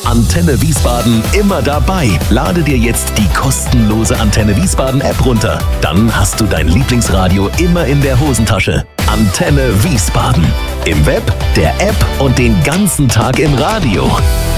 Antenne Wiesbaden immer dabei. Lade dir jetzt die kostenlose Antenne Wiesbaden App runter. Dann hast du dein Lieblingsradio immer in der Hosentasche. Antenne Wiesbaden. Im Web, der App und den ganzen Tag im Radio.